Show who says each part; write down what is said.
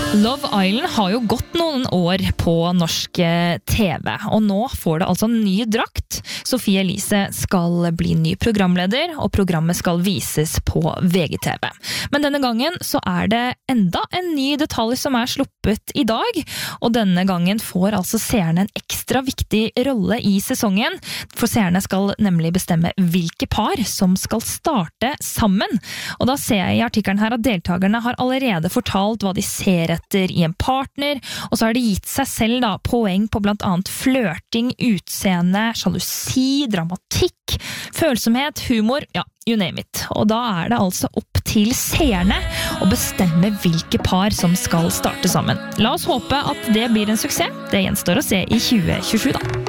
Speaker 1: Love Island har jo gått noen år på norsk TV, og nå får det altså en ny drakt. Sofie Elise skal bli ny programleder, og programmet skal vises på VGTV. Men denne gangen så er det enda en ny detalj som er sluppet i dag, og denne gangen får altså seerne en ekstra viktig rolle i sesongen, for seerne skal nemlig bestemme hvilke par som skal starte sammen. Og da ser jeg i artikkelen her at deltakerne har allerede fortalt hva de ser etter i en partner, og så har de gitt seg selv da poeng på blant annet flørting, utseende, sjalusi, dramatikk, følsomhet, humor, ja, you name it. Og da er det altså opp til seerne å bestemme hvilke par som skal starte sammen. La oss håpe at det blir en suksess. Det gjenstår å se i 2027 da.